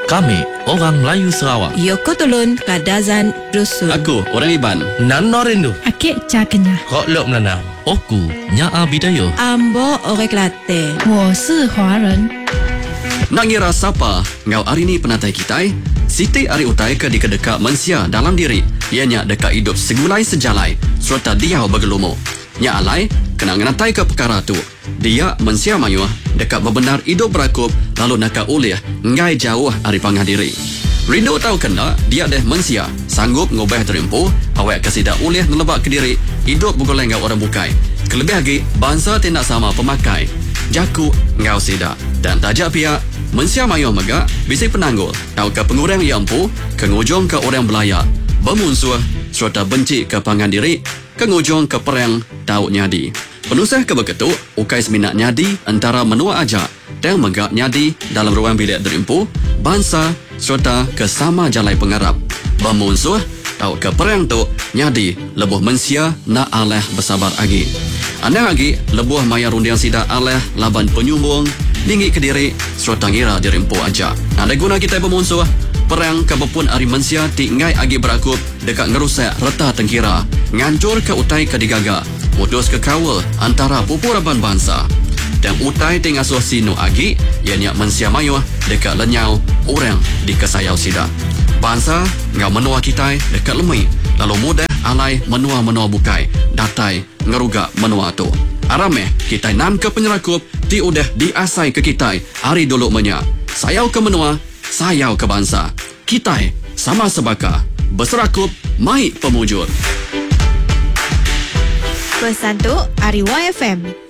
Kami, orang Melayu Sarawak. Yoko Tolon, Kadazan, Dusun. Aku, orang Iban. Nano Rindu. Akik Cakenya. Kok Lok Menanam. Oku, Nyaa Bidayuh. Ambo Orang Kelate. 我是华人。 Nak ngira siapa ngau hari ni penatai kita? Siti ari utai ke di kedeka mensia dalam diri. Ianya dekat hidup segulai sejalai serta dia bergelumo. Nya alai kena ngenatai ke perkara tu. Dia mensia mayuh dekat bebenar hidup berakup lalu nak ulih ngai jauh ari pangah diri. Rindu tahu kena dia deh mensia sanggup ngubah terimpu awak kasida ulih nelebak ke diri hidup bugoleng ngau orang bukai. Kelebih lagi bangsa tindak sama pemakai. Jaku ngau sida dan tajak pihak mensia mayuh megak bisi penanggul tahu ke pengurang yang empu ke ngujung ke orang belayar bermusuh serta benci ke pangan diri ke ngujung ke perang tahu nyadi penusah ke beketuk ukai seminat nyadi antara menua aja dan megak nyadi dalam ruang bilik derimpu bangsa serta ke sama jalai pengarap bermusuh tahu ke perang tu nyadi lebuh mensia nak aleh bersabar lagi anda lagi lebuh maya rundiang sida aleh laban penyumbung tinggi ke diri serta ngira dirimpu aja. Ada guna kita bermusuh perang kebepun ari mensia tinggai agi berakup dekat ngerusak reta tengkira ngancur ke utai ke digaga mutus ke kawal antara pupuraban bangsa dan utai tingasuh sinu agi ianya mensia mayuh dekat lenyau orang di kesayau sida bangsa ngau menua kita dekat lemai lalu mudah alai menua-menua bukai datai ngeruga menua tu arameh kita nan ke penyerakup ti udah diasai ke kita hari dulu menya sayau ke menua sayau ke bangsa kita sama sebaka berserakup mai pemujur Pesan tu Ariwa FM.